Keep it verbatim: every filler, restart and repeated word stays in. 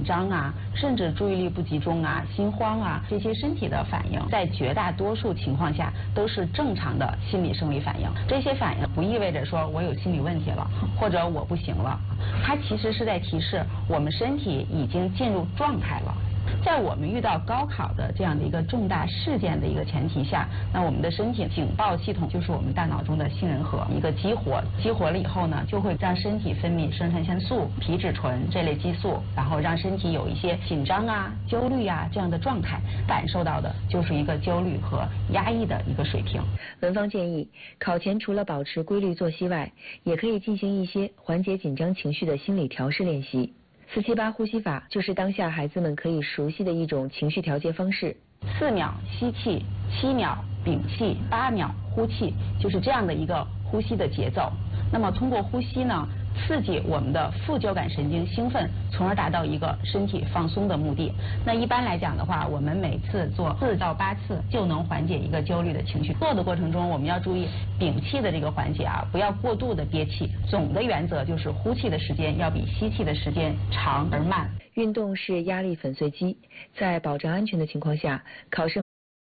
张啊，甚至注意力不集中啊、心慌啊这些身体的反应，在绝大多数情况下都是正常的心理生理反应。这些反应不意味着说我有心理问题了，或者我不行了，它其实是在提示我们身体已经进入状态了。在我们遇到高考的这样的一个重大事件的一个前提下，那我们的身体警报系统就是我们大脑中的杏仁核一个激活，激活了以后呢，就会让身体分泌肾上腺素、皮质醇这类激素，然后让身体有一些紧张啊、焦虑啊这样的状态，感受到的就是一个焦虑和压抑的一个水平。 文芳建议，考前除了保持规律作息外，也可以进行一些缓解紧张情绪的心理调试练习。四七八呼吸法就是当下孩子们可以熟悉的一种情绪调节方式。 四秒吸气，七秒屏气，八秒呼气，就是这样的一个呼吸的节奏。那么通过呼吸呢，刺激我们的副交感神经兴奋，从而达到一个身体放松的目的。那一般来讲的话，我们每次做四到八次就能缓解一个焦虑的情绪。做的过程中，我们要注意屏气的这个缓解啊，不要过度的憋气。总的原则就是呼气的时间要比吸气的时间长而慢。 运动是压力粉碎机，在保障安全的情况下，考生